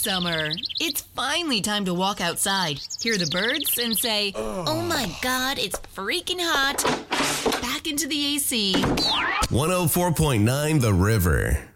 summer. It's finally time to walk outside, hear the birds, and say, oh my God, it's freaking hot. Back into the AC. 104.9 The River.